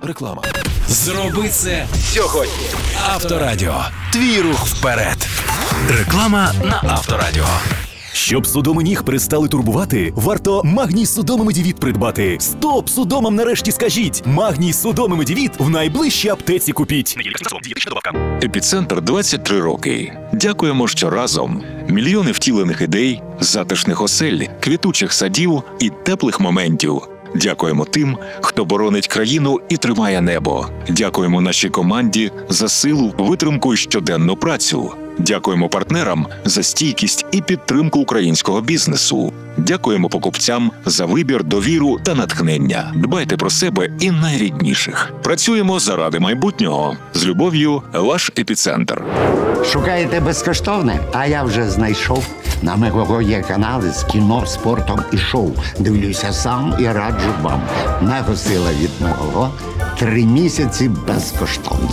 Реклама. Зроби це сьогодні. Авторадіо. Твій рух вперед. Реклама на Авторадіо. Щоб судоми ніг перестали турбувати, варто Магній Судоми Медівіт придбати. Стоп! Судомам нарешті скажіть! Магній Судоми Медівіт в найближчій аптеці купіть. Епіцентр 23 роки. Дякуємо, що разом. Мільйони втілених ідей, затишних осель, квітучих садів і теплих моментів. Дякуємо тим, хто боронить країну і тримає небо. Дякуємо нашій команді за силу, витримку і щоденну працю. Дякуємо партнерам за стійкість і підтримку українського бізнесу. Дякуємо покупцям за вибір, довіру та натхнення. Дбайте про себе і найрідніших. Працюємо заради майбутнього. З любов'ю, ваш Епіцентр. Шукаєте безкоштовне? А я вже знайшов. На Мегого є канали з кіно, спортом і шоу. Дивлюся сам і раджу вам. Мегосила від Мегого. 3 місяці безкоштовно.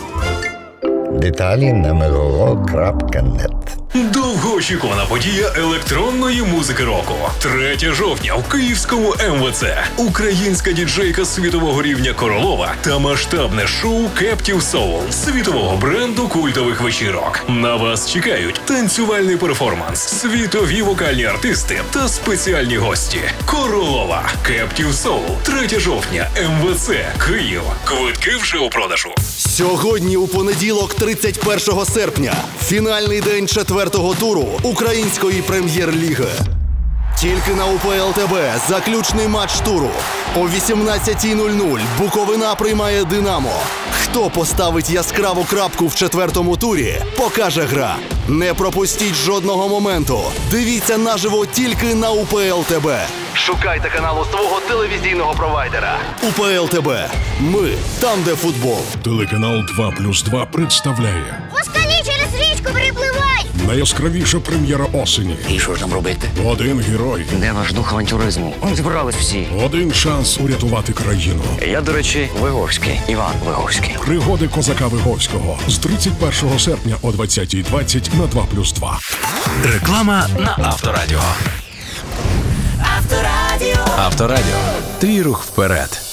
Деталі на megogo.net. Довгоочікувана подія електронної музики року. 3 жовтня в Київському МВЦ. Українська діджейка світового рівня Королова та масштабне шоу Captive Soul світового бренду культових вечірок. На вас чекають танцювальний перформанс, світові вокальні артисти та спеціальні гості. Королова. Captive Soul. 3 жовтня. МВЦ. Київ. Квитки вже у продажу. Сьогодні у понеділок, 31 серпня, фінальний день 4-го туру Української прем'єр-ліги. Тільки на УПЛ ТБ заключний матч туру. О 18:00 Буковина приймає «Динамо». Хто поставить яскраву крапку в 4-му турі, покаже гра. Не пропустіть жодного моменту. Дивіться наживо тільки на УПЛ ТБ. Шукайте канал у свого телевізійного провайдера. УПЛ ТБ. Ми там, де футбол. Телеканал 2+2 представляє Москалі через річку перепливай! найяскравіша прем'єра осені. І що ж нам робити? Один герой, Де ваш дух авантюризму? Збирались всі. один шанс урятувати країну. Я, до речі, Виговський. Іван Виговський. Пригоди козака Виговського з 31 серпня о 20:20 на 2+2. Реклама на Авторадіо. Авторадіо. Твій рух вперед.